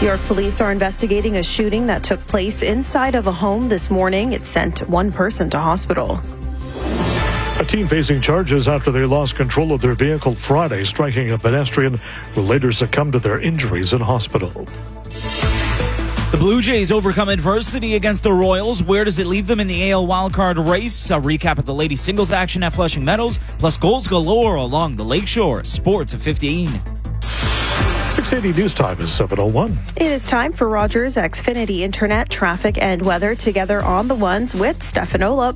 York police are investigating a shooting that took place inside of a home this morning. It sent one person to hospital. A teen facing charges after they lost control of their vehicle Friday, striking a pedestrian who later succumbed to their injuries in hospital. The Blue Jays overcome adversity against the Royals. Where does it leave them in the AL wildcard race? A recap of the ladies singles action at Flushing Meadows, plus goals galore along the Lakeshore. Sports at 15. 680 News Time is 7:01. It is time for Rogers Xfinity Internet, traffic, and weather together on the ones with Stefan Olop.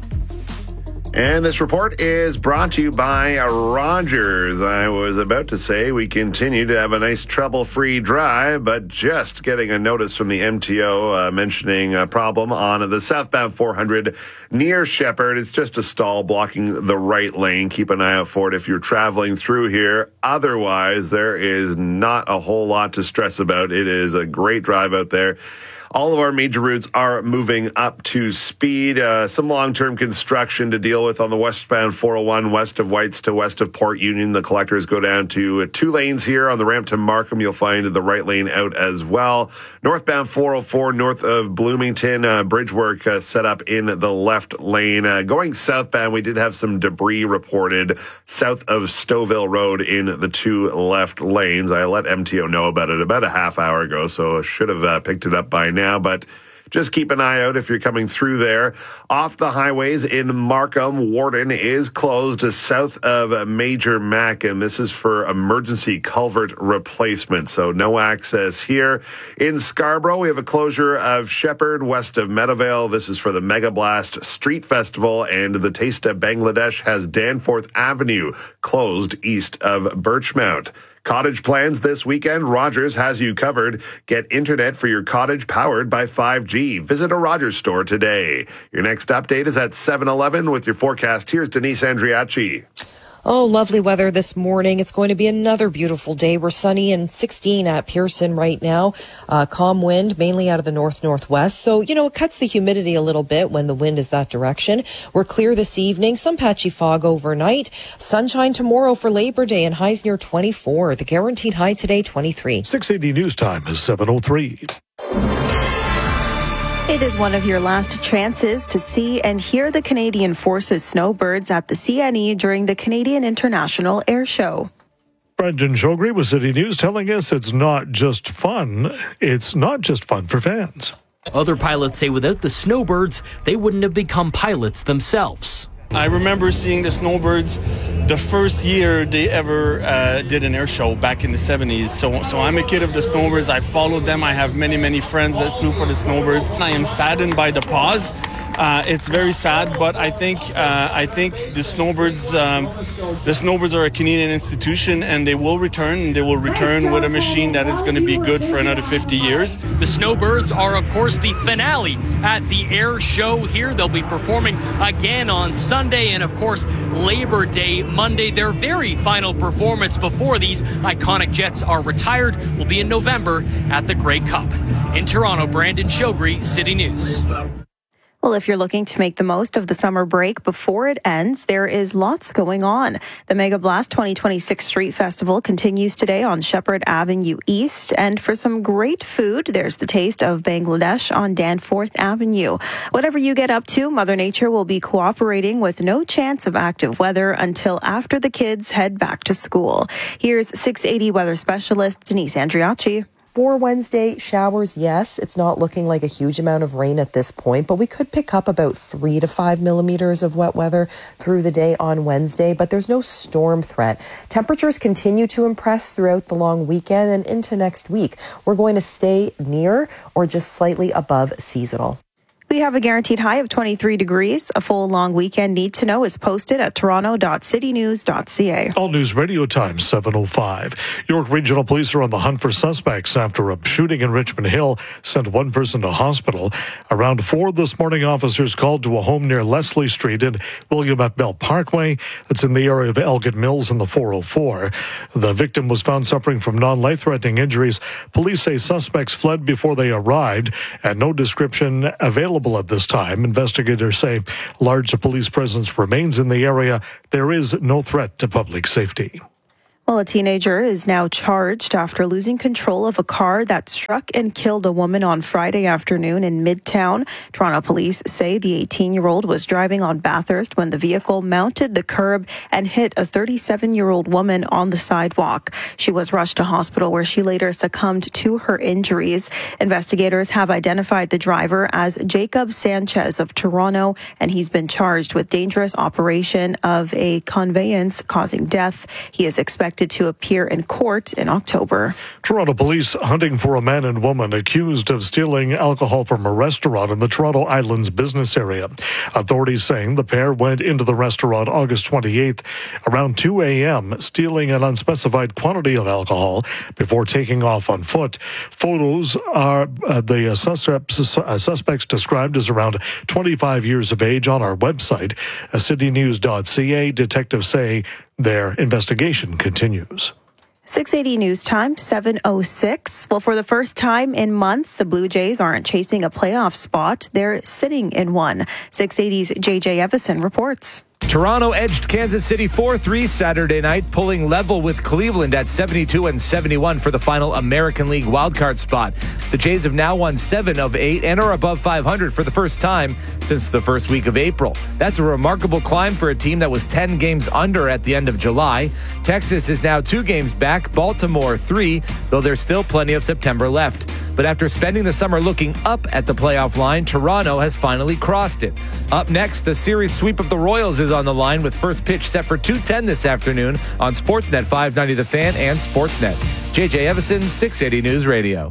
And this report is brought to you by Rogers. I was about to say we continue to have a nice trouble-free drive, but just getting a notice from the MTO mentioning a problem on the southbound 400 near Shepherd. It's just a stall blocking the right lane. Keep an eye out for it if you're traveling through here. Otherwise, there is not a whole lot to stress about. It is a great drive out there. All of our major routes are moving up to speed. Some long-term construction to deal with on the westbound 401 west of Whites to west of Port Union. The collectors go down to 2 lanes here. On the ramp to Markham, you'll find the right lane out as well. Northbound 404 north of Bloomington, bridge work set up in the left lane. Going southbound, we did have some debris reported south of Stouffville Road in the 2 left lanes. I let MTO know about it about a half hour ago, so I should have picked it up by now, but just keep an eye out if you're coming through there. Off the highways in Markham, Warden is closed south of Major Mac, and this is for emergency culvert replacement, so no access here. In Scarborough, we have a closure of Shepherd west of Meadowvale. This is for the Mega Blast Street Festival, and the Taste of Bangladesh has Danforth Avenue closed east of Birchmount. Cottage plans this weekend. Rogers has you covered. Get internet for your cottage powered by 5G. Visit a Rogers store today. Your next update is at 7:11 with your forecast. Here's Denise Andriachi. Oh, lovely weather this morning. It's going to be another beautiful day. We're sunny and 16 at Pearson right now. Calm wind, mainly out of the north-northwest. So, it cuts the humidity a little bit when the wind is that direction. We're clear this evening. Some patchy fog overnight. Sunshine tomorrow for Labor Day and highs near 24. The guaranteed high today, 23. 680 News Time is 7:03. It is one of your last chances to see and hear the Canadian Forces snowbirds at the CNE during the Canadian International Air Show. Brendan Shogri with City News telling us it's not just fun. It's not just fun for fans. Other pilots say without the snowbirds, they wouldn't have become pilots themselves. I remember seeing the snowbirds the first year they ever did an air show back in the 70s. So I'm a kid of the snowbirds. I followed them. I have many friends that flew for the snowbirds. I am saddened by the pause. It's very sad, but I think the snowbirds are a Canadian institution, and they will return. They will return with a machine that is going to be good for another 50 years. The snowbirds are, of course, the finale at the air show here. They'll be performing again on Sunday, and of course, Labor Day Monday. Their very final performance before these iconic jets are retired will be in November at the Grey Cup. In Toronto, Brandon Shogri, City News. Well, if you're looking to make the most of the summer break before it ends, there is lots going on. The Mega Blast 2026 Street Festival continues today on Shepherd Avenue East. And for some great food, there's the Taste of Bangladesh on Danforth Avenue. Whatever you get up to, Mother Nature will be cooperating with no chance of active weather until after the kids head back to school. Here's 680 weather specialist Denise Andriachi. For Wednesday, showers, yes. It's not looking like a huge amount of rain at this point, but we could pick up about 3 to 5 millimeters of wet weather through the day on Wednesday, but there's no storm threat. Temperatures continue to impress throughout the long weekend and into next week. We're going to stay near or just slightly above seasonal. We have a guaranteed high of 23 degrees. A full long weekend need to know is posted at toronto.citynews.ca. All News Radio Time, 7:05. York Regional Police are on the hunt for suspects after a shooting in Richmond Hill sent one person to hospital. Around 4 this morning, officers called to a home near Leslie Street and William F. Bell Parkway. It's in the area of Elgin Mills in the 404. The victim was found suffering from non-life-threatening injuries. Police say suspects fled before they arrived and no description available at this time. Investigators say large police presence remains in the area. There is no threat to public safety. Well, a teenager is now charged after losing control of a car that struck and killed a woman on Friday afternoon in Midtown. Toronto police say the 18-year-old was driving on Bathurst when the vehicle mounted the curb and hit a 37-year-old woman on the sidewalk. She was rushed to hospital where she later succumbed to her injuries. Investigators have identified the driver as Jacob Sanchez of Toronto, and he's been charged with dangerous operation of a conveyance causing death. He is expected to appear in court in October. Toronto police hunting for a man and woman accused of stealing alcohol from a restaurant in the Toronto Islands business area. Authorities saying the pair went into the restaurant August 28th around 2 a.m., stealing an unspecified quantity of alcohol before taking off on foot. Photos are the suspects described as around 25 years of age on our website, citynews.ca. Detectives say their investigation continues. 680 News Time, 7:06. Well, for the first time in months, the Blue Jays aren't chasing a playoff spot. They're sitting in one. 680's JJ Evison reports. Toronto edged Kansas City 4-3 Saturday night, pulling level with Cleveland at 72 and 71 for the final American League wildcard spot. The Jays have now won 7 of 8 and are above 500 for the first time since the first week of April. That's a remarkable climb for a team that was 10 games under at the end of July. Texas is now 2 games back, Baltimore 3, though there's still plenty of September left. But after spending the summer looking up at the playoff line, Toronto has finally crossed it. Up next, a series sweep of the Royals is on the line with first pitch set for 2:10 this afternoon on Sportsnet 590 The Fan and Sportsnet. JJ Evison, 680 News Radio.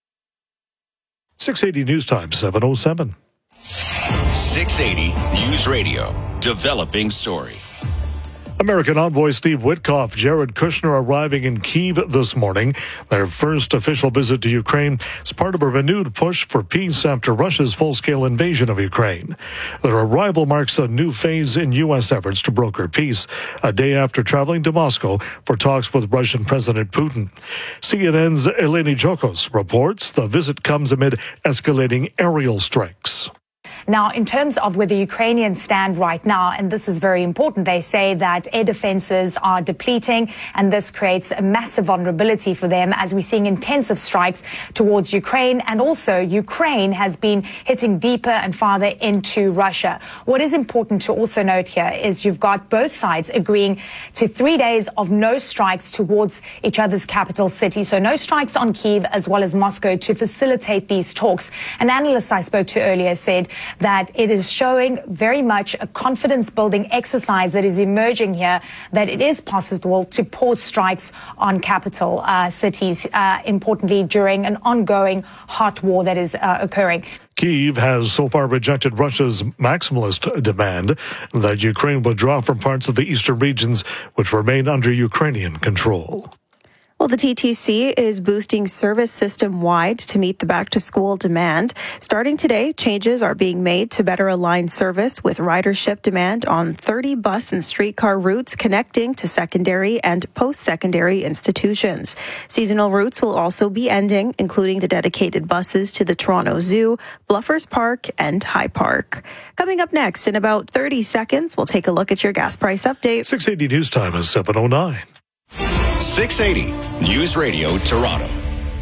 680 News Time, 7:07. 680 News Radio. Developing story. American envoy Steve Witkoff, Jared Kushner arriving in Kyiv this morning. Their first official visit to Ukraine is part of a renewed push for peace after Russia's full-scale invasion of Ukraine. Their arrival marks a new phase in U.S. efforts to broker peace, a day after traveling to Moscow for talks with Russian President Putin. CNN's Eleni Jokos reports the visit comes amid escalating aerial strikes. Now, in terms of where the Ukrainians stand right now, and this is very important, they say that air defenses are depleting, and this creates a massive vulnerability for them as we're seeing intensive strikes towards Ukraine. And also, Ukraine has been hitting deeper and farther into Russia. What is important to also note here is you've got both sides agreeing to 3 days of no strikes towards each other's capital city. So no strikes on Kyiv as well as Moscow to facilitate these talks. An analyst I spoke to earlier said that it is showing very much a confidence-building exercise that is emerging here, that it is possible to pause strikes on capital cities, importantly, during an ongoing hot war that is occurring. Kyiv has so far rejected Russia's maximalist demand that Ukraine withdraw from parts of the eastern regions which remain under Ukrainian control. Well, the TTC is boosting service system-wide to meet the back-to-school demand. Starting today, changes are being made to better align service with ridership demand on 30 bus and streetcar routes connecting to secondary and post-secondary institutions. Seasonal routes will also be ending, including the dedicated buses to the Toronto Zoo, Bluffers Park, and High Park. Coming up next, in about 30 seconds, we'll take a look at your gas price update. 680 News Time is 7:09. 680 News Radio Toronto.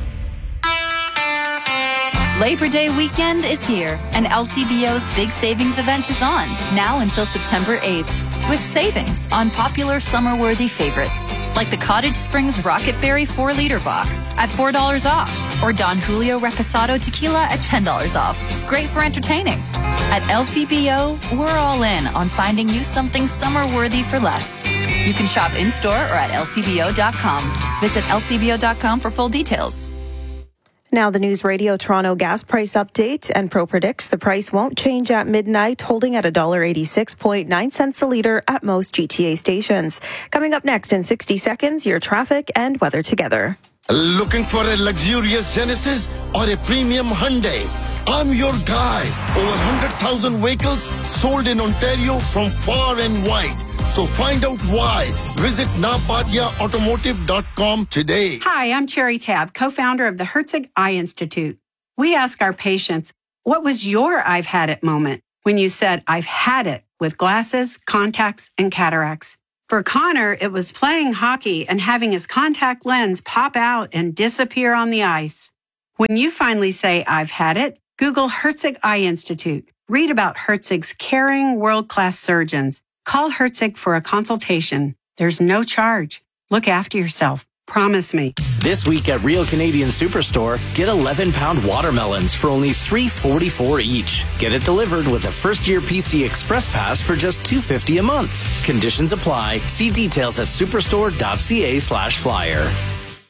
Labor Day weekend is here, and LCBO's big savings event is on, now until September 8th, with savings on popular summer-worthy favorites, like the Cottage Springs Rocket Berry 4-liter box at $4 off, or Don Julio Reposado Tequila at $10 off. Great for entertaining. At LCBO, we're all in on finding you something summer-worthy for less. You can shop in-store or at lcbo.com. Visit lcbo.com for full details. Now the News Radio Toronto gas price update, and Pro predicts the price won't change at midnight, holding at $1.86.9 a litre at most GTA stations. Coming up next in 60 seconds, your traffic and weather together. Looking for a luxurious Genesis or a premium Hyundai? I'm your guy. Over 100,000 vehicles sold in Ontario from far and wide. So find out why. Visit napatiaautomotive.com today. Hi, I'm Cherry Tab, co-founder of the Herzig Eye Institute. We ask our patients, what was your I've had it moment when you said, I've had it with glasses, contacts, and cataracts? For Connor, it was playing hockey and having his contact lens pop out and disappear on the ice. When you finally say, I've had it, Google Herzig Eye Institute. Read about Herzig's caring, world-class surgeons. Call Herzig for a consultation. There's no charge. Look after yourself. Promise me. This week at Real Canadian Superstore, get 11-pound watermelons for only $3.44 each. Get it delivered with a first-year PC Express Pass for just $2.50 a month. Conditions apply. See details at superstore.ca/flyer.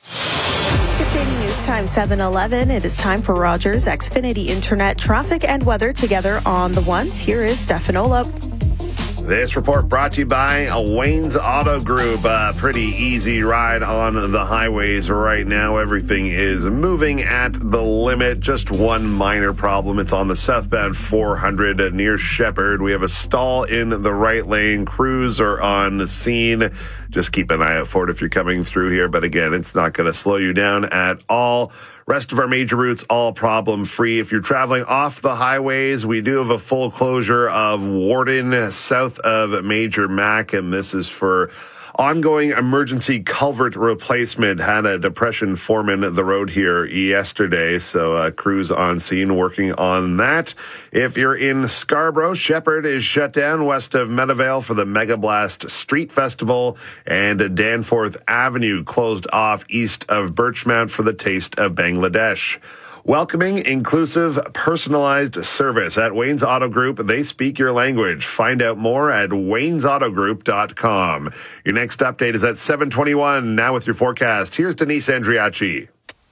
680 News Time 7:11. It is time for Rogers Xfinity Internet traffic and weather together on the ones. Here is Stefanola. This report brought to you by Wayne's Auto Group. A pretty easy ride on the highways right now. Everything is moving at the limit. Just one minor problem. It's on the southbound 400 near Shepherd. We have a stall in the right lane. Crews are on the scene. Just keep an eye out for it if you're coming through here. But again, it's not going to slow you down at all. Rest of our major routes, all problem-free. If you're traveling off the highways, we do have a full closure of Warden south of Major Mac, and this is for ongoing emergency culvert replacement. Had a depression form in the road here yesterday, so crews on scene working on that. If you're in Scarborough, Shepherd is shut down west of Meadowvale for the Mega Blast Street Festival, and Danforth Avenue closed off east of Birchmount for the Taste of Bangladesh. Welcoming, inclusive, personalized service at Wayne's Auto Group. They speak your language. Find out more at waynesautogroup.com. Your next update is at 7:21. Now with your forecast, here's Denise Andriachi.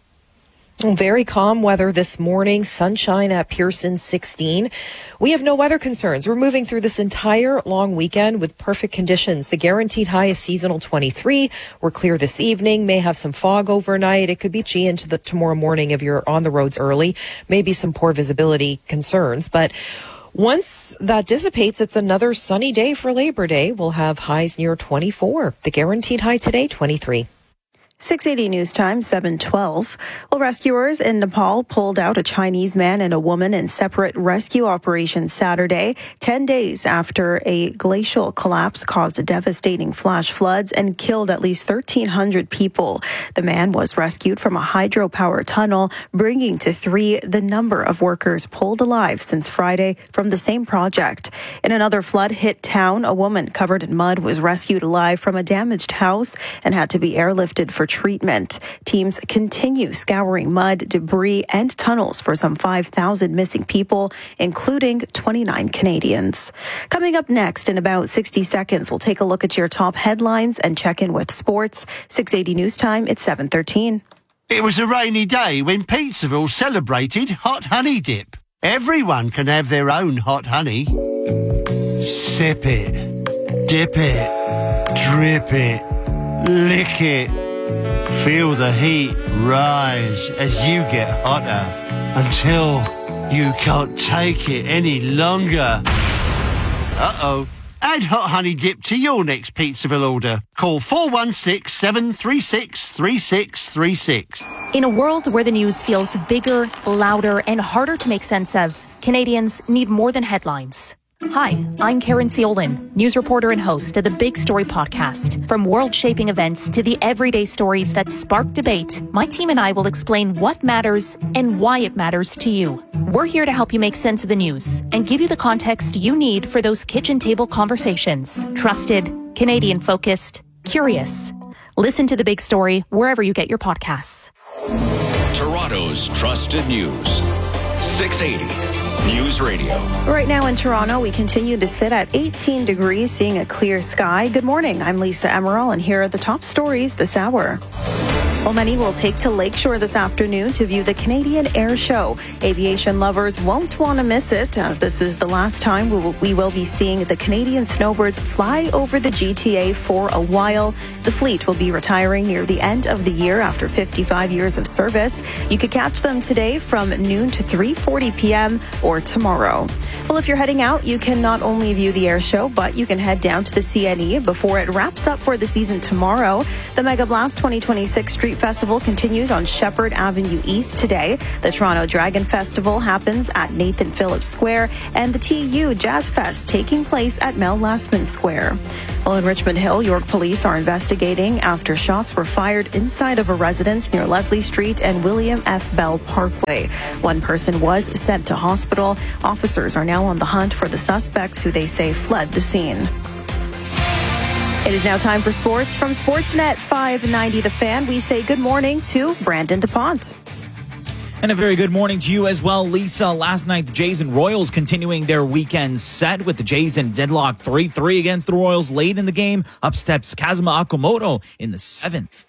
Very calm weather this morning. Sunshine at Pearson 16. We have no weather concerns. We're moving through this entire long weekend with perfect conditions. The guaranteed high is seasonal 23. We're clear this evening. May have some fog overnight. It could be G into the tomorrow morning if you're on the roads early. Maybe some poor visibility concerns. But once that dissipates, it's another sunny day for Labor Day. We'll have highs near 24. The guaranteed high today, 23. 680 News Time, 7:12. Well, rescuers in Nepal pulled out a Chinese man and a woman in separate rescue operations Saturday, 10 days after a glacial collapse caused devastating flash floods and killed at least 1,300 people. The man was rescued from a hydropower tunnel, bringing to 3 the number of workers pulled alive since Friday from the same project. In another flood-hit town, a woman covered in mud was rescued alive from a damaged house and had to be airlifted for treatment. Teams continue scouring mud, debris, and tunnels for some 5,000 missing people, including 29 Canadians. Coming up next in about 60 seconds, we'll take a look at your top headlines and check in with sports. 680 News Time, it's 7:13. It was a rainy day when Pizzaville celebrated Hot Honey Dip. Everyone can have their own hot honey. Sip it, dip it, drip it, lick it. Feel the heat rise as you get hotter until you can't take it any longer. Uh-oh. Add Hot Honey Dip to your next Pizzaville order. Call 416-736-3636. In a world where the news feels bigger, louder, and harder to make sense of, Canadians need more than headlines. Hi, I'm Karen Ciolin, news reporter and host of the Big Story podcast. From world-shaping events to the everyday stories that spark debate, my team and I will explain what matters and why it matters to you. We're here to help you make sense of the news and give you the context you need for those kitchen table conversations. Trusted, Canadian-focused, curious. Listen to The Big Story wherever you get your podcasts. Toronto's trusted news. 680 News Radio. Right now in Toronto, we continue to sit at 18 degrees, seeing a clear sky. Good morning. I'm Lisa Emerald, and here are the top stories this hour. Well, many will take to Lakeshore this afternoon to view the Canadian Air Show. Aviation lovers won't want to miss it, as this is the last time we will be seeing the Canadian snowbirds fly over the GTA for a while. The fleet will be retiring near the end of the year after 55 years of service. You could catch them today from noon to 3:40 p.m. or tomorrow. Well, if you're heading out, you can not only view the air show, but you can head down to the CNE before it wraps up for the season tomorrow. The Mega Blast 2026 Street Street Festival continues on Shepherd Avenue East today. The Toronto Dragon Festival happens at Nathan Phillips Square, and the TU Jazz Fest taking place at Mel Lastman Square. Well, in Richmond Hill, York police are investigating after shots were fired inside of a residence near Leslie Street and William F. Bell Parkway. One person was sent to hospital. Officers are now on the hunt for the suspects, who they say fled the scene. It is now time for sports from Sportsnet 590 The Fan. We say good morning to Brandon DuPont. And a very good morning to you as well, Lisa. Last night, the Jays and Royals continuing their weekend set with the Jays in deadlock 3-3 against the Royals late in the game. Up steps Kazuma Okamoto in the 7th.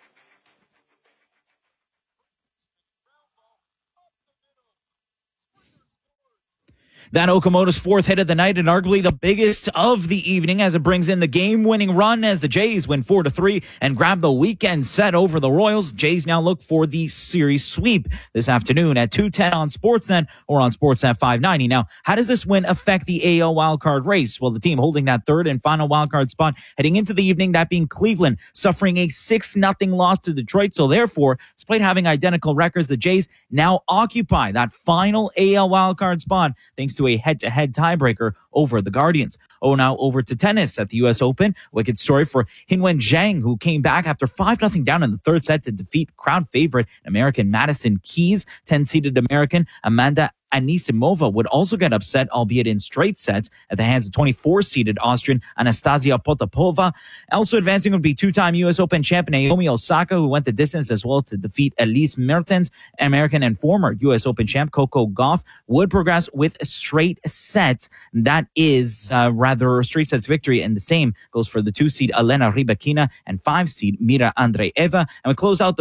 That Okamoto's 4th hit of the night and arguably the biggest of the evening as it brings in the game-winning run as the Jays win 4-3 and grab the weekend set over the Royals. Jays now look for the series sweep this afternoon at 2:10 on Sportsnet or on Sportsnet 590. Now, how does this win affect the AL wildcard race? Well, the team holding that third and final wildcard spot heading into the evening, that being Cleveland, suffering a 6-0 loss to Detroit. So therefore, despite having identical records, the Jays now occupy that final AL wildcard spot thanks to a head-to-head tiebreaker over the Guardians. Now over to tennis at the U.S. Open. Wicked story for Hinwen Zhang, who came back after 5-0 down in the third set to defeat crowd favorite American Madison Keys. 10-seeded American Amanda Anisimova would also get upset, albeit in straight sets, at the hands of 24-seeded Austrian Anastasia Potapova. Also advancing would be two-time U.S. Open champion Naomi Osaka, who went the distance as well to defeat Elise Mertens. American and former U.S. Open champ Coco Gauff would progress with straight sets. That is straight sets victory, and the same goes for the 2-seed Elena Rybakina and 5-seed Mira Andreeva. And we close out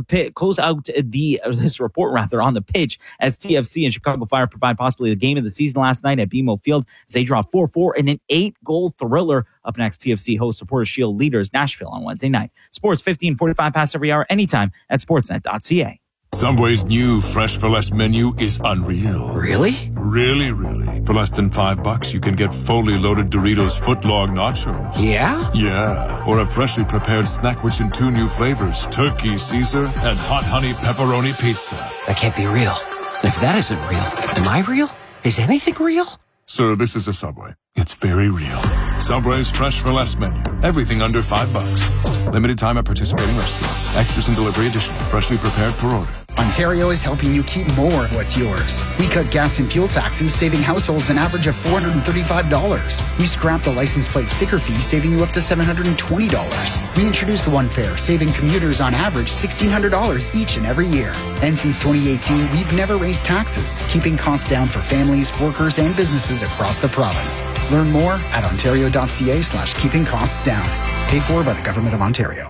this report on the pitch as TFC and Chicago Fire provide possibly the game of the season last night at BMO Field as they draw 4-4 in an 8-goal thriller. Up next, TFC hosts Supporters Shield leaders Nashville on Wednesday night. Sports 15:45 past every hour, anytime at sportsnet.ca. Subway's new Fresh for Less menu is unreal. Really? Really, really. For less than $5, you can get fully loaded Doritos footlong nachos. Yeah? Yeah. Or a freshly prepared snack rich in 2 new flavors, Turkey Caesar and Hot Honey Pepperoni Pizza. That can't be real. And if that isn't real, am I real? Is anything real? Sir, this is a Subway. It's very real. Subway's Fresh for Less menu. Everything under $5. Limited time at participating restaurants. Extras and delivery additional. Freshly prepared per order. Ontario is helping you keep more of what's yours. We cut gas and fuel taxes, saving households an average of $435. We scrapped the license plate sticker fee, saving you up to $720. We introduced the One Fare, saving commuters on average $1,600 each and every year. And since 2018, we've never raised taxes, keeping costs down for families, workers, and businesses across the province. Learn more at ontario.ca/keeping costs down. Paid for by the Government of Ontario.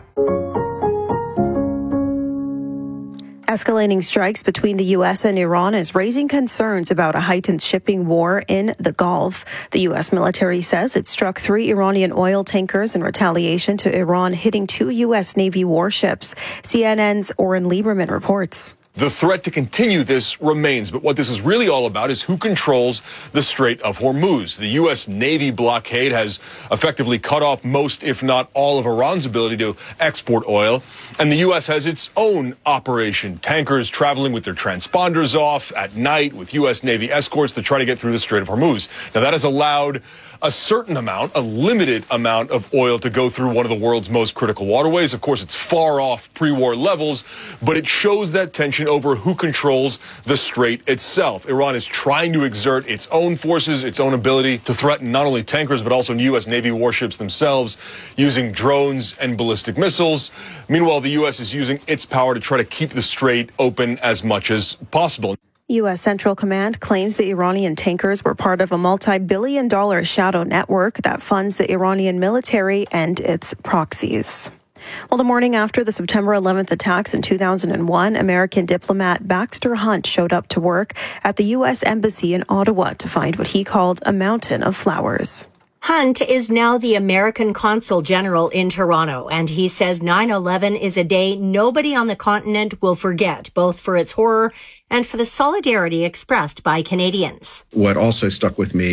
Escalating strikes between the U.S. and Iran is raising concerns about a heightened shipping war in the Gulf. The U.S. military says it struck 3 Iranian oil tankers in retaliation to Iran hitting 2 U.S. Navy warships. CNN's Oren Lieberman reports. The threat to continue this remains, but what this is really all about is who controls the Strait of Hormuz. The U.S. Navy blockade has effectively cut off most, if not all, of Iran's ability to export oil, and the U.S. has its own operation. Tankers traveling with their transponders off at night with U.S. Navy escorts to try to get through the Strait of Hormuz. Now, that has allowed a certain amount, a limited amount of oil to go through one of the world's most critical waterways. Of course, it's far off pre-war levels, but it shows that tension over who controls the strait itself. Iran is trying to exert its own forces, its own ability to threaten not only tankers, but also U.S. Navy warships themselves using drones and ballistic missiles. Meanwhile, the U.S. is using its power to try to keep the strait open as much as possible. U.S. Central Command claims the Iranian tankers were part of a multi-billion-dollar shadow network that funds the Iranian military and its proxies. Well, the morning after the September 11th attacks in 2001, American diplomat Baxter Hunt showed up to work at the U.S. Embassy in Ottawa to find what he called a mountain of flowers. Hunt is now the American Consul General in Toronto, and he says 9/11 is a day nobody on the continent will forget, both for its horror and for the solidarity expressed by Canadians. What also stuck with me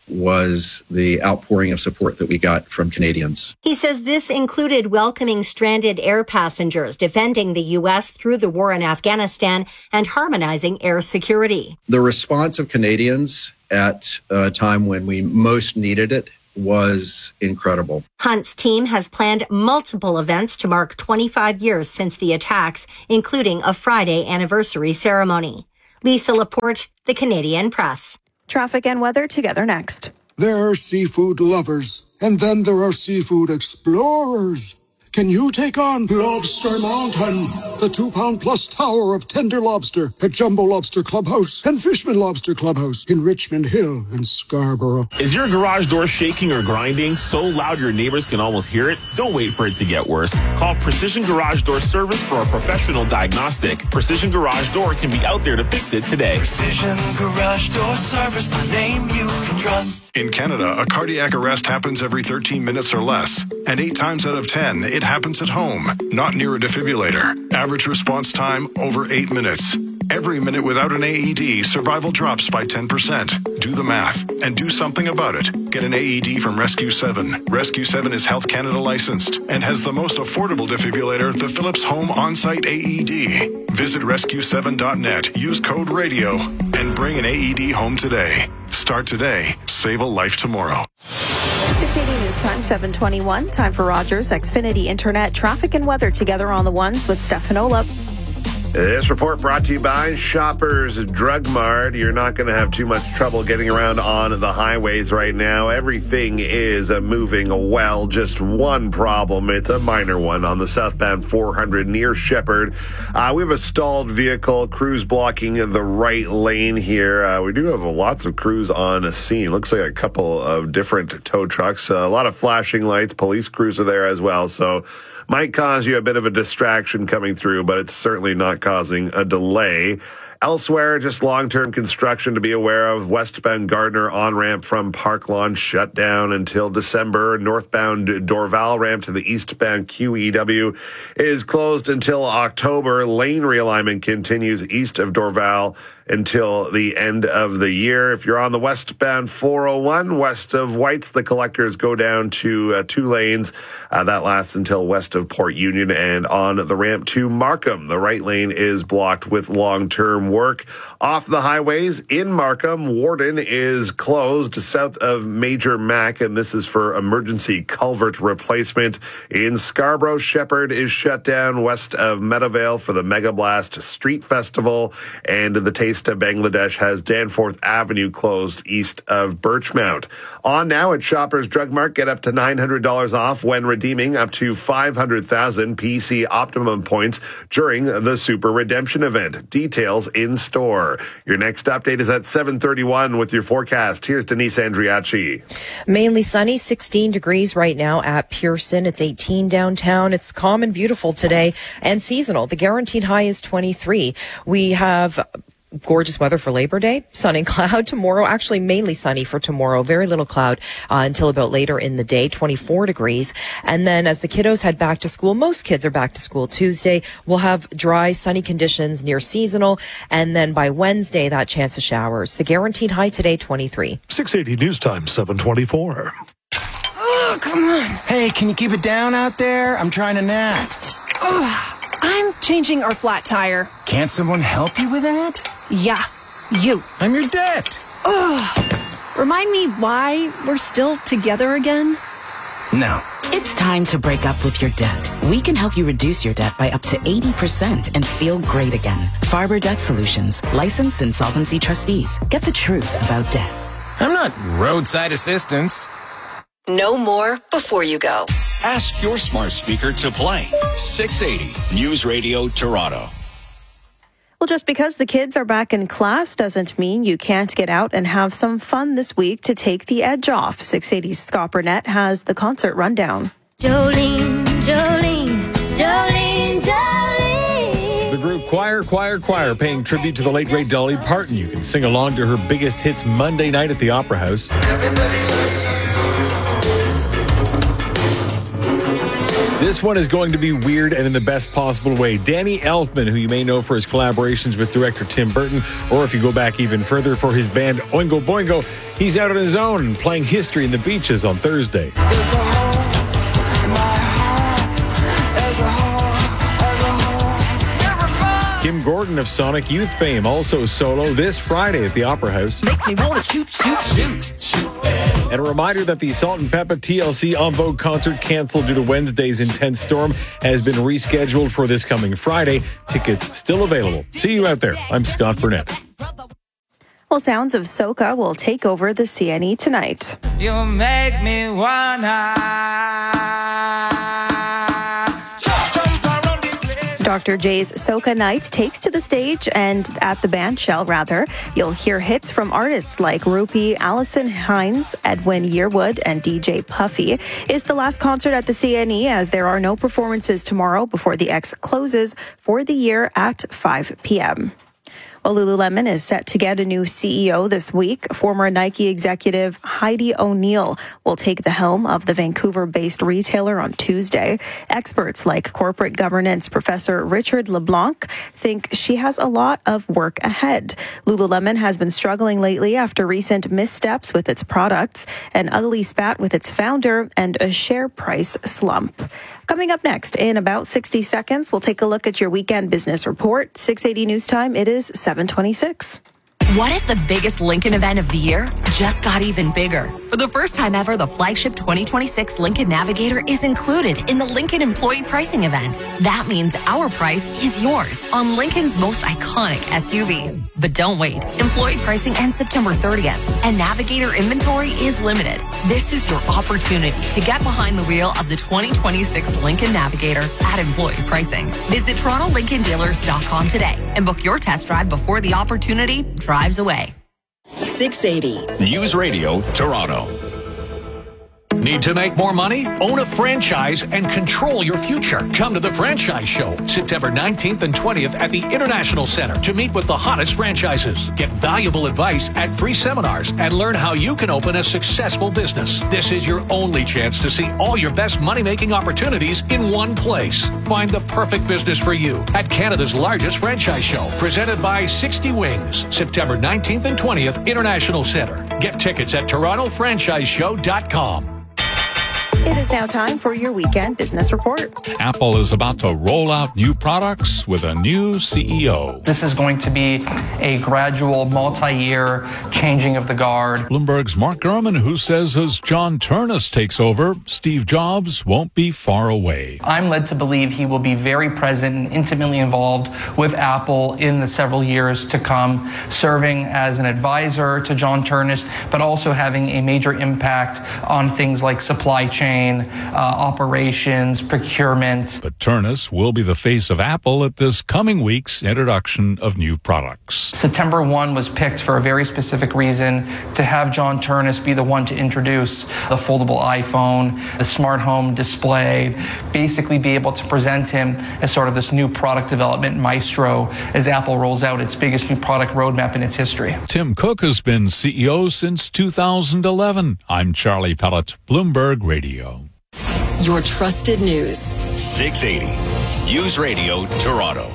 was the outpouring of support that we got from Canadians. He says this included welcoming stranded air passengers, defending the U.S. through the war in Afghanistan, and harmonizing air security. The response of Canadians at a time when we most needed it was incredible. Hunt's team has planned multiple events to mark 25 years since the attacks, including a Friday anniversary ceremony. Lisa Laporte, The Canadian Press. Traffic and weather together next. There are seafood lovers, and then there are seafood explorers. Can you take on Lobster Mountain, the 2-pound-plus tower of tender lobster at Jumbo Lobster Clubhouse and Fishman Lobster Clubhouse in Richmond Hill and Scarborough? Is your garage door shaking or grinding so loud your neighbors can almost hear it? Don't wait for it to get worse. Call Precision Garage Door Service for a professional diagnostic. Precision Garage Door can be out there to fix it today. Precision Garage Door Service, a name you can trust. In Canada, a cardiac arrest happens every 13 minutes or less, and 8 times out of 10, it happens at home, not near a defibrillator. Average response time, over 8 minutes. Every minute without an AED, survival drops by 10%. Do the math and do something about it. Get an AED from Rescue 7. Rescue 7 is Health Canada licensed and has the most affordable defibrillator, the Philips Home On-Site AED. Visit rescue7.net, use code RADIO, and bring an AED home today. Start today. Save a life tomorrow. 680 News Time, 7:21. Time for Rogers Xfinity Internet traffic and weather together on the ones with Stefan Olap. This report brought to you by Shoppers Drug Mart. You're not going to have too much trouble getting around on the highways right now. Everything is moving well. Just one problem. It's a minor one on the southbound 400 near Shepherd. We have a stalled vehicle, crews blocking the right lane here. We do have lots of crews on a scene. Looks like a couple of different tow trucks. A lot of flashing lights. Police crews are there as well. So might cause you a bit of a distraction coming through, but it's certainly not causing a delay. Elsewhere, just long-term construction to be aware of. Westbound Gardner on-ramp from Park Lawn shut down until December. Northbound Dorval ramp to the eastbound QEW is closed until October. Lane realignment continues east of Dorval until the end of the year. If you're on the westbound 401, west of Whites, the collectors go down to 2 lanes. That lasts until west of Port Union. And on the ramp to Markham, the right lane is blocked with long-term work. Off the highways in Markham, Warden is closed south of Major Mac, and this is for emergency culvert replacement. In Scarborough, Shepherd is shut down west of Meadowvale for the Mega Blast Street Festival, and the Taste of Bangladesh has Danforth Avenue closed east of Birchmount. On now at Shoppers Drug Mart, get up to $900 off when redeeming up to 500,000 PC Optimum points during the Super Redemption event. Details in store. Your next update is at 7:31 with your forecast. Here's Denise Andriachi. Mainly sunny, 16 degrees right now at Pearson. It's 18 downtown. It's calm and beautiful today and seasonal. The guaranteed high is 23. We have gorgeous weather for Labor Day. Sun and cloud tomorrow. Actually, mainly sunny for tomorrow. Very little cloud until about later in the day, 24 degrees. And then as the kiddos head back to school, most kids are back to school Tuesday. We'll have dry, sunny conditions near seasonal. And then by Wednesday, that chance of showers. The guaranteed high today, 23. 680 News Time, 7:24. Oh, come on. Hey, can you keep it down out there? I'm trying to nap. Oh, I'm changing our flat tire. Can't someone help you with that? Yeah, you. I'm your debt. Remind me why we're still together again? No. It's time to break up with your debt. We can help you reduce your debt by up to 80% and feel great again. Farber Debt Solutions, licensed insolvency trustees. Get the truth about debt. I'm not roadside assistance. Know more before you go. Ask your smart speaker to play 680 News Radio Toronto. Well, just because the kids are back in class doesn't mean you can't get out and have some fun this week to take the edge off. 680's Scott Burnett has the concert rundown. Jolene, Jolene, Jolene, Jolene. The group Choir, paying tribute to the late great Dolly Parton. You can sing along to her biggest hits Monday night at the Opera House. This one is going to be weird and in the best possible way. Danny Elfman, who you may know for his collaborations with director Tim Burton, or if you go back even further for his band Oingo Boingo, he's out on his own and playing History in the Beaches on Thursday. Kim Gordon of Sonic Youth fame, also solo this Friday at the Opera House. Makes me want to shoot. And a reminder that the Salt and Peppa TLC En Vogue concert canceled due to Wednesday's intense storm has been rescheduled for this coming Friday. Tickets still available. See you out there. I'm Scott Burnett. Well, sounds of soca will take over the CNE tonight. You make me wanna. Dr. J's Soca Night takes to the stage, and at the bandshell, you'll hear hits from artists like Rupee, Allison Hines, Edwin Yearwood, and DJ Puffy. It's the last concert at the CNE, as there are no performances tomorrow before the X closes for the year at 5 p.m. Well, Lululemon is set to get a new CEO this week. Former Nike executive Heidi O'Neill will take the helm of the Vancouver-based retailer on Tuesday. Experts like corporate governance professor Richard LeBlanc think she has a lot of work ahead. Lululemon has been struggling lately after recent missteps with its products, an ugly spat with its founder, and a share price slump. Coming up next, in about 60 seconds, we'll take a look at your weekend business report. 680 News Time, it is 7:26. What if the biggest Lincoln event of the year just got even bigger? For the first time ever, the flagship 2026 Lincoln Navigator is included in the Lincoln Employee Pricing Event. That means our price is yours on Lincoln's most iconic SUV. But don't wait. Employee pricing ends September 30th, and Navigator inventory is limited. This is your opportunity to get behind the wheel of the 2026 Lincoln Navigator at employee pricing. Visit TorontoLincolnDealers.com today and book your test drive before the opportunity drives away. 680 News Radio Toronto. Need to make more money? Own a franchise and control your future. Come to the Franchise Show, September 19th and 20th at the International Center to meet with the hottest franchises. Get valuable advice at free seminars and learn how you can open a successful business. This is your only chance to see all your best money-making opportunities in one place. Find the perfect business for you at Canada's largest franchise show, presented by 60 Wings, September 19th and 20th, International Center. Get tickets at TorontoFranchiseShow.com. It is now time for your weekend business report. Apple is about to roll out new products with a new CEO. This is going to be a gradual, multi-year changing of the guard. Bloomberg's Mark Gurman, who says as John Ternus takes over, Steve Jobs won't be far away. I'm led to believe he will be very present and intimately involved with Apple in the several years to come, serving as an advisor to John Ternus, but also having a major impact on things like supply chain, operations, procurement. But Ternus will be the face of Apple at this coming week's introduction of new products. September 1 was picked for a very specific reason, to have John Ternus be the one to introduce the foldable iPhone, the smart home display, basically be able to present him as sort of this new product development maestro as Apple rolls out its biggest new product roadmap in its history. Tim Cook has been CEO since 2011. I'm Charlie Pellett, Bloomberg Radio. Your trusted news. 680 News Radio Toronto.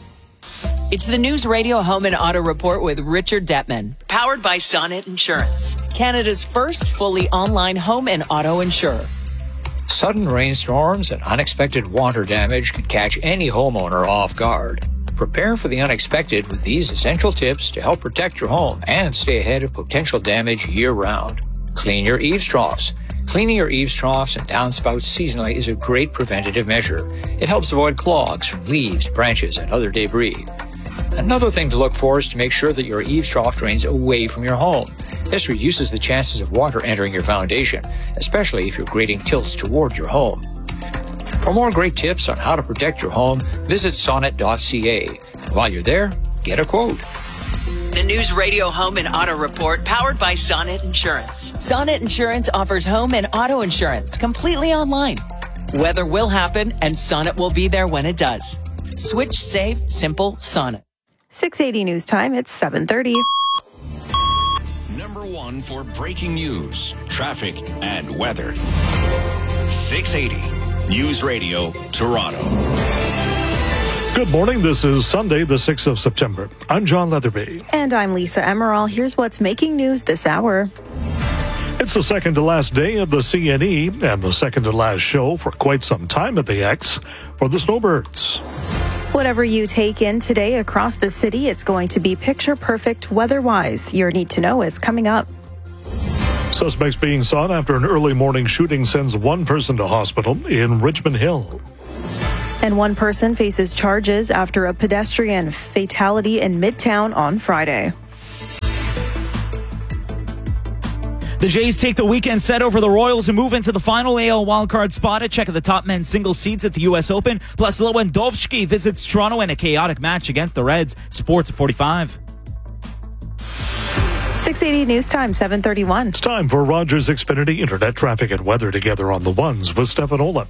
It's the News Radio Home and Auto Report with Richard Detman, powered by Sonnet Insurance, Canada's first fully online home and auto insurer. Sudden rainstorms and unexpected water damage can catch any homeowner off guard. Prepare for the unexpected with these essential tips to help protect your home and stay ahead of potential damage year-round. Clean your eaves troughs. Cleaning your eaves troughs and downspouts seasonally is a great preventative measure. It helps avoid clogs from leaves, branches, and other debris. Another thing to look for is to make sure that your eaves trough drains away from your home. This reduces the chances of water entering your foundation, especially if your grading tilts toward your home. For more great tips on how to protect your home, visit sonnet.ca. And while you're there, get a quote. The News Radio Home and Auto Report, powered by Sonnet Insurance. Sonnet Insurance offers home and auto insurance completely online. Weather will happen, and Sonnet will be there when it does. Switch, save, simple, Sonnet. 680 News Time, it's 7:30. Number one for breaking news, traffic, and weather. 680 News Radio Toronto. Good morning. This is Sunday, the 6th of September. I'm John Leatherby. And I'm Lisa Emerald. Here's what's making news this hour. It's the second to last day of the CNE and the second to last show for quite some time at the X for the Snowbirds. Whatever you take in today across the city, it's going to be picture perfect weather-wise. Your Need to Know is coming up. Suspects being sought after an early morning shooting sends one person to hospital in Richmond Hill. And one person faces charges after a pedestrian fatality in Midtown on Friday. The Jays take the weekend set over the Royals and move into the final AL wildcard spot. A check of the top men's single seeds at the U.S. Open. Plus, Lewandowski visits Toronto in a chaotic match against the Reds. Sports at 45. 680 News Time, 7:31. It's time for Rogers Xfinity Internet Traffic and Weather together on the ones with Stefan Olip.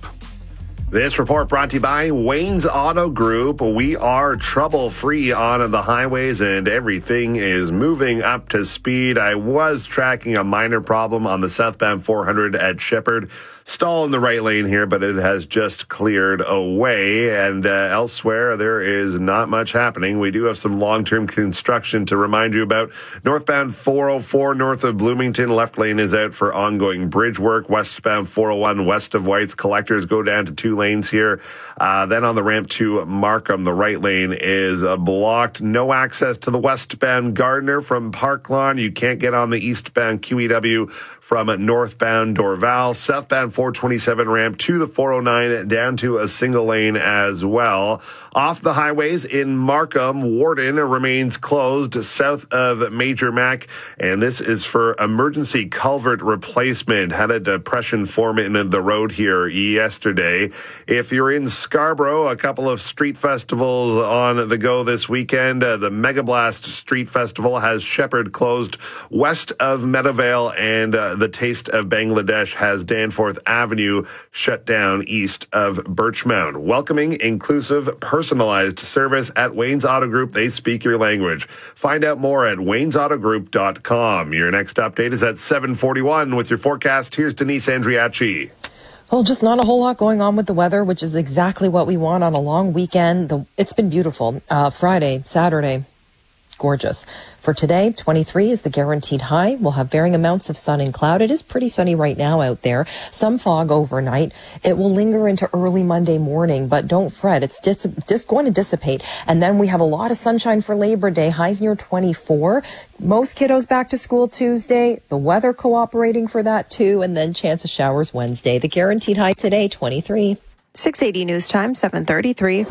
This report brought to you by Wayne's Auto Group. We are trouble-free on the highways and everything is moving up to speed. I was tracking a minor problem on the southbound 400 at Shepherd. Stall in the right lane here, but it has just cleared away. And elsewhere, there is not much happening. We do have some long-term construction to remind you about. Northbound 404 north of Bloomington, left lane is out for ongoing bridge work. Westbound 401 west of White's, collectors go down to 2 lanes here. Then on the ramp to Markham, the right lane is blocked. No access to the westbound Gardner from Park Lawn. You can't get on the eastbound QEW from northbound Dorval. Southbound 427 ramp to the 409 down to a single lane as well. Off the highways in Markham, Warden remains closed south of Major Mac, and this is for emergency culvert replacement. Had a depression form in the road here yesterday. If you're in Scarborough, a couple of street festivals on the go this weekend. The Mega Blast Street Festival has Shepherd closed west of Meadowvale, and the Taste of Bangladesh has Danforth Avenue shut down east of Birchmount. Welcoming, inclusive, personalized service at Wayne's Auto Group. They speak your language. Find out more at waynesautogroup.com. Your next update is at 7:41 with your forecast. Here's Denise Andriachi. Well, just not a whole lot going on with the weather, which is exactly what we want on a long weekend. It's been beautiful. Friday, Saturday, gorgeous. For today, 23 is the guaranteed high. We'll have varying amounts of sun and cloud. It is pretty sunny right now out there. Some fog overnight. It will linger into early Monday morning, but don't fret. It's just going to dissipate. And then we have a lot of sunshine for Labor Day. Highs near 24. Most kiddos back to school Tuesday. The weather cooperating for that too. And then chance of showers Wednesday. The guaranteed high today, 23. 680 News Time, 7:33.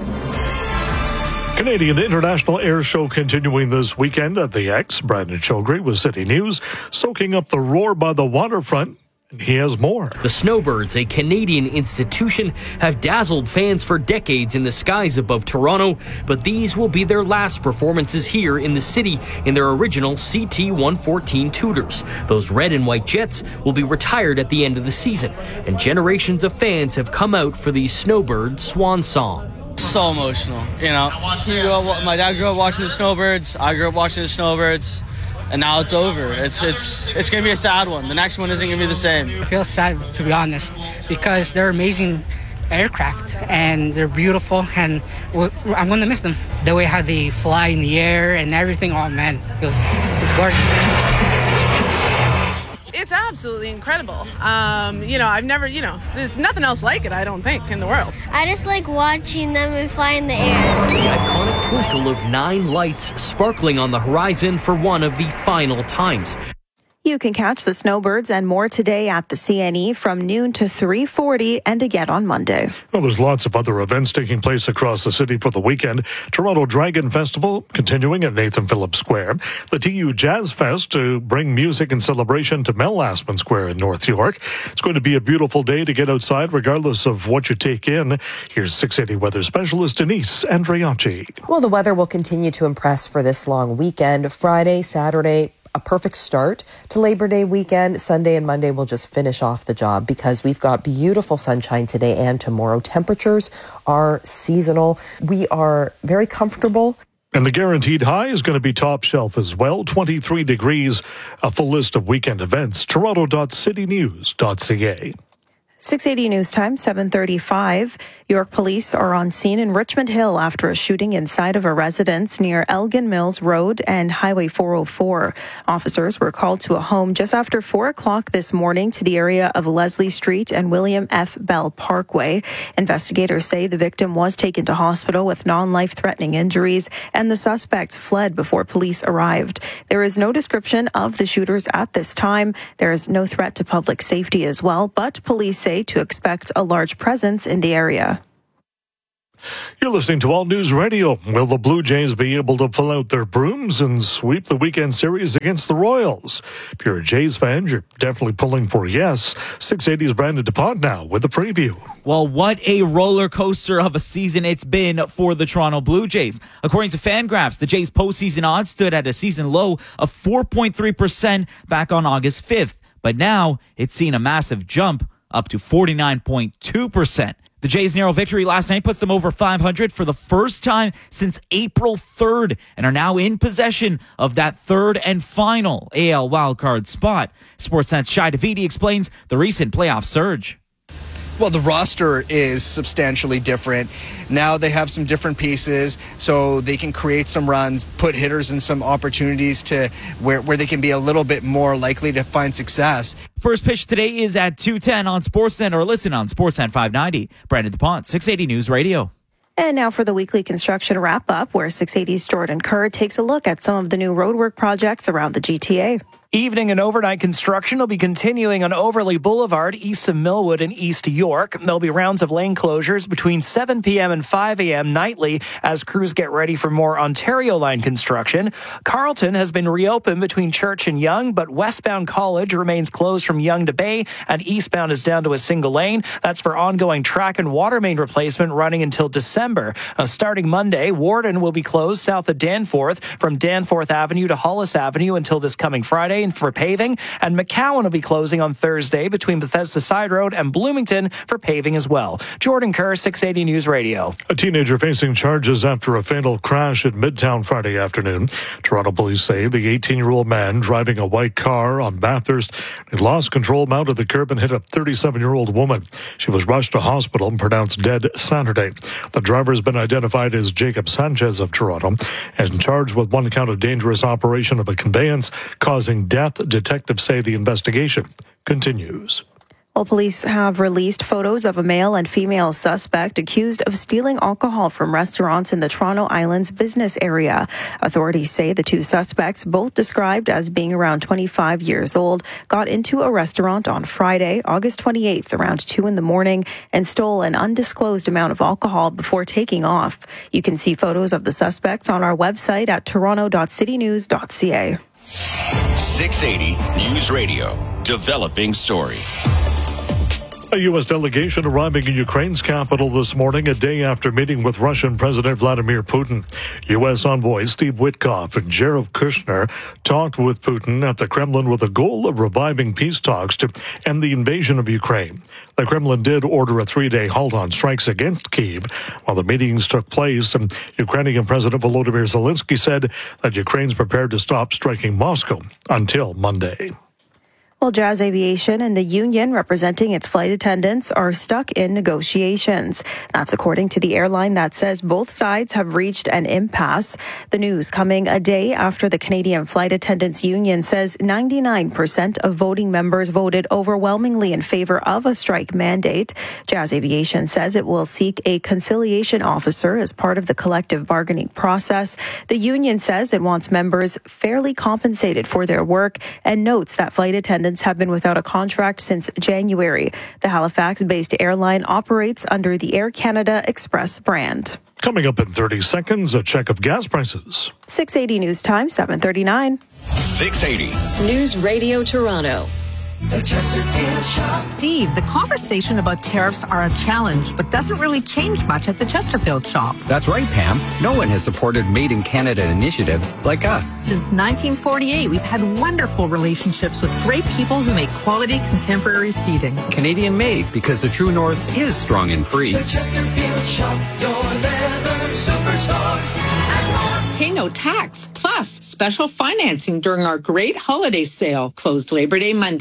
Canadian International Air Show continuing this weekend at the X. Brandon Chogri with City News, soaking up the roar by the waterfront. And he has more. The Snowbirds, a Canadian institution, have dazzled fans for decades in the skies above Toronto, but these will be their last performances here in the city in their original CT-114 Tudors. Those red and white jets will be retired at the end of the season, and generations of fans have come out for the Snowbird swan song. So emotional, you know. My dad grew up watching the Snowbirds. I grew up watching the Snowbirds, and now it's over. It's gonna be a sad one. The next one isn't gonna be the same. I feel sad, to be honest, because they're amazing aircraft and they're beautiful, and I'm gonna miss them. The way how they fly in the air and everything. Oh man, it's gorgeous. It's absolutely incredible. I've never, there's nothing else like it, I don't think, in the world. I just like watching them fly in the air. The iconic twinkle of 9 lights sparkling on the horizon for one of the final times. You can catch the Snowbirds and more today at the CNE from noon to 3:40 and again on Monday. Well, there's lots of other events taking place across the city for the weekend. Toronto Dragon Festival continuing at Nathan Phillips Square. The TU Jazz Fest to bring music and celebration to Mel Lastman Square in North York. It's going to be a beautiful day to get outside regardless of what you take in. Here's 680 weather specialist Denise Andriachi. Well, the weather will continue to impress for this long weekend. Friday, Saturday, a perfect start to Labor Day weekend. Sunday and Monday will just finish off the job because we've got beautiful sunshine today and tomorrow. Temperatures are seasonal. We are very comfortable. And the guaranteed high is going to be top shelf as well, 23 degrees. A full list of weekend events, toronto.citynews.ca. 680 News Time, 7:35. York police are on scene in Richmond Hill after a shooting inside of a residence near Elgin Mills Road and Highway 404. Officers were called to a home just after 4 o'clock this morning to the area of Leslie Street and William F. Bell Parkway. Investigators say the victim was taken to hospital with non-life-threatening injuries, and the suspects fled before police arrived. There is no description of the shooters at this time. There is no threat to public safety as well, but police say to expect a large presence in the area. You're listening to All News Radio. Will the Blue Jays be able to pull out their brooms and sweep the weekend series against the Royals? If you're a Jays fan, you're definitely pulling for yes. 680's Brandon DuPont now with a preview. Well, what a roller coaster of a season it's been for the Toronto Blue Jays. According to Fangraphs, the Jays' postseason odds stood at a season low of 4.3% back on August 5th. But now it's seen a massive jump up to 49.2%. The Jays' narrow victory last night puts them over 500 for the first time since April 3rd and are now in possession of that third and final AL wildcard spot. Sportsnet's Shai Davidi explains the recent playoff surge. Well, the roster is substantially different. Now they have some different pieces, so they can create some runs, put hitters in some opportunities to where they can be a little bit more likely to find success. First pitch today is at 2:10 on Sportsnet or listen on Sportsnet 590. Brandon DuPont, 680 News Radio. And now for the weekly construction wrap-up, where 680's Jordan Kerr takes a look at some of the new roadwork projects around the GTA. Evening and overnight construction will be continuing on Overley Boulevard, east of Millwood and East York. There'll be rounds of lane closures between 7 p.m. and 5 a.m. nightly as crews get ready for more Ontario line construction. Carleton has been reopened between Church and Yonge, but westbound College remains closed from Yonge to Bay, and eastbound is down to a single lane. That's for ongoing track and water main replacement running until December. Starting Monday, Warden will be closed south of Danforth from Danforth Avenue to Hollis Avenue until this coming Friday for paving, and McCowan will be closing on Thursday between Bethesda Side Road and Bloomington for paving as well. Jordan Kerr, 680 News Radio. A teenager facing charges after a fatal crash at Midtown Friday afternoon. Toronto police say the 18-year-old man driving a white car on Bathurst had lost control, mounted the curb, and hit a 37-year-old woman. She was rushed to hospital and pronounced dead Saturday. The driver has been identified as Jacob Sanchez of Toronto and charged with one count of dangerous operation of a conveyance causing death. Detectives say the investigation continues. Well, police have released photos of a male and female suspect accused of stealing alcohol from restaurants in the Toronto Islands business area. Authorities say the two suspects, both described as being around 25 years old, got into a restaurant on Friday, August 28th, around 2 in the morning, and stole an undisclosed amount of alcohol before taking off. You can see photos of the suspects on our website at toronto.citynews.ca. 680 News Radio, developing story. A U.S. delegation arriving in Ukraine's capital this morning, a day after meeting with Russian President Vladimir Putin. U.S. envoy Steve Witkoff and Jared Kushner talked with Putin at the Kremlin with the goal of reviving peace talks to end the invasion of Ukraine. The Kremlin did order a 3-day halt on strikes against Kyiv while the meetings took place, and Ukrainian President Volodymyr Zelensky said that Ukraine's prepared to stop striking Moscow until Monday. Well, Jazz Aviation and the union representing its flight attendants are stuck in negotiations. That's according to the airline that says both sides have reached an impasse. The news coming a day after the Canadian Flight Attendants Union says 99% of voting members voted overwhelmingly in favor of a strike mandate. Jazz Aviation says it will seek a conciliation officer as part of the collective bargaining process. The union says it wants members fairly compensated for their work and notes that flight attendants have been without a contract since January. The Halifax-based airline operates under the Air Canada Express brand. Coming up in 30 seconds, a check of gas prices. 680 News Time, 7:39. 680 News Radio Toronto. The Chesterfield Shop. Steve, the conversation about tariffs are a challenge, but doesn't really change much at the Chesterfield Shop. That's right, Pam. No one has supported Made in Canada initiatives like us. Since 1948, we've had wonderful relationships with great people who make quality contemporary seating. Canadian made, because the true north is strong and free. The Chesterfield Shop, your leather superstar. Pay no tax, plus special financing during our great holiday sale, closed Labor Day Monday.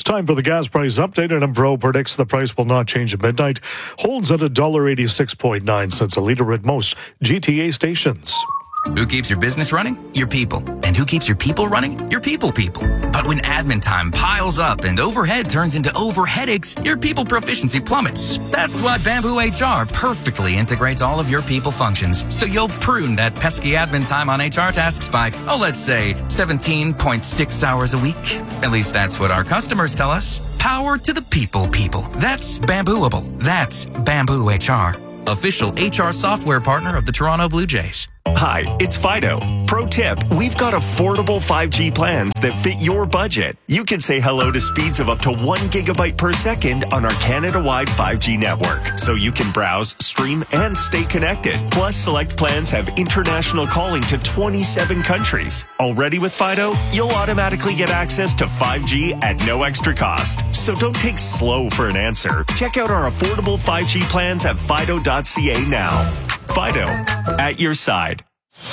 It's time for the gas price update, and Empro predicts the price will not change at midnight. Holds at $1.86.9 a litre at most GTA stations. Who keeps your business running? Your people. And who keeps your people running? Your people. But when admin time piles up and overhead turns into overheadaches, your people proficiency plummets. That's why Bamboo HR perfectly integrates all of your people functions. So you'll prune that pesky admin time on HR tasks by, let's say 17.6 hours a week. At least that's what our customers tell us. Power to the people. That's Bambooable. That's Bamboo HR. Official HR software partner of the Toronto Blue Jays. Hi, it's Fido. Pro tip, we've got affordable 5G plans that fit your budget. You can say hello to speeds of up to 1 gigabyte per second on our Canada-wide 5G network, so you can browse, stream, and stay connected. Plus, select plans have international calling to 27 countries. Already with Fido, you'll automatically get access to 5G at no extra cost. So don't take slow for an answer. Check out our affordable 5G plans at fido.ca now. Fido, at your side.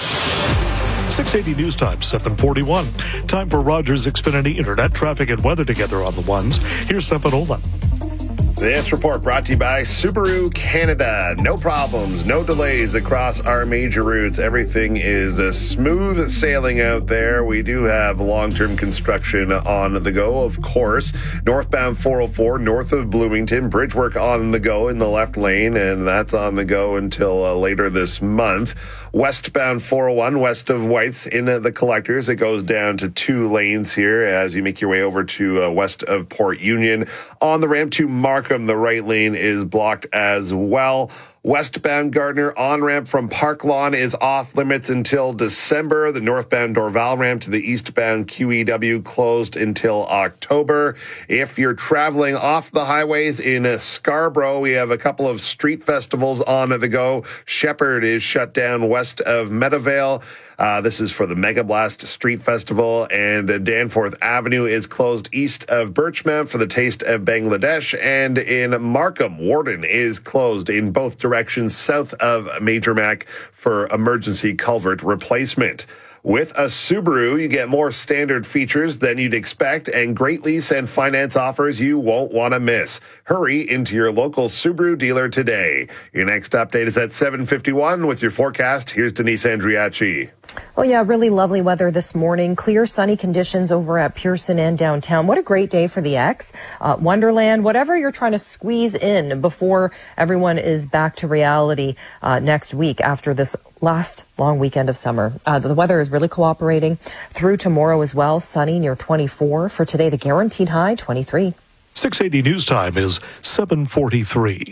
680 News Time, 7:41. Time for Rogers Xfinity Internet traffic and weather together on the ones. Here's Stefan Ola. This report brought to you by Subaru Canada. No problems, no delays across our major routes. Everything is smooth sailing out there. We do have long-term construction on the go, of course. Northbound 404, north of Bloomington. Bridge work on the go in the left lane, and that's on the go until later this month. Westbound 401, west of White's in the collectors. It goes down to 2 lanes here as you make your way over to west of Port Union. On the ramp to Markham, the right lane is blocked as well. Westbound Gardner on-ramp from Park Lawn is off limits until December. The northbound Dorval ramp to the eastbound QEW closed until October. If you're traveling off the highways in Scarborough, we have a couple of street festivals on the go. Shepherd is shut down west of Meadowvale. This is for the Mega Blast Street Festival, and Danforth Avenue is closed east of Birchmount for the Taste of Bangladesh, and in Markham, Warden is closed in both directions south of Major Mac for emergency culvert replacement. With a Subaru, you get more standard features than you'd expect and great lease and finance offers you won't want to miss. Hurry into your local Subaru dealer today. Your next update is at 7:51 with your forecast. Here's Denise Andriachi. Oh, yeah, really lovely weather this morning. Clear, sunny conditions over at Pearson and downtown. What a great day for the X. Wonderland, whatever you're trying to squeeze in before everyone is back to reality next week after this last long weekend of summer. The weather is really cooperating through tomorrow as well. Sunny near 24. For today, the guaranteed high, 23. 680 News Time is 7:43.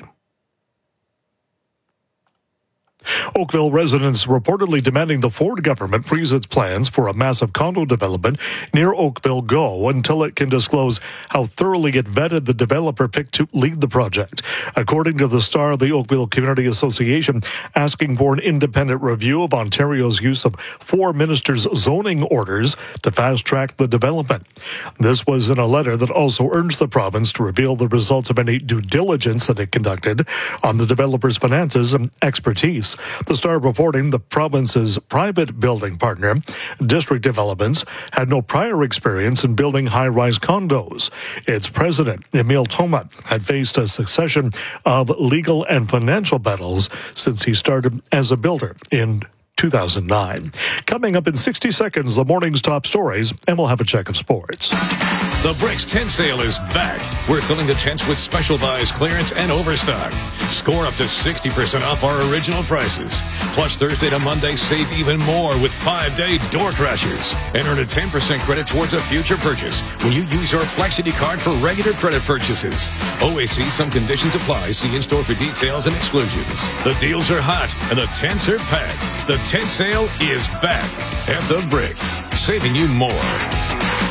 Oakville residents reportedly demanding the Ford government freeze its plans for a massive condo development near Oakville Go until it can disclose how thoroughly it vetted the developer picked to lead the project. According to the Star, the Oakville Community Association asking for an independent review of Ontario's use of 4 ministers' zoning orders to fast-track the development. This was in a letter that also urged the province to reveal the results of any due diligence that it conducted on the developer's finances and expertise. The Star reporting the province's private building partner, District Developments, had no prior experience in building high-rise condos. Its president, Emile Thomas, had faced a succession of legal and financial battles since he started as a builder in 2009. Coming up in 60 seconds, the morning's top stories, and we'll have a check of sports. The Bricks tent sale is back. We're filling the tents with special buys, clearance, and overstock. Score up to 60% off our original prices. Plus, Thursday to Monday, save even more with 5-day door crashers. And earn a 10% credit towards a future purchase when you use your Flexity card for regular credit purchases. OAC, some conditions apply. See in-store for details and exclusions. The deals are hot, and the tents are packed. The tent sale is back at The Brick, saving you more.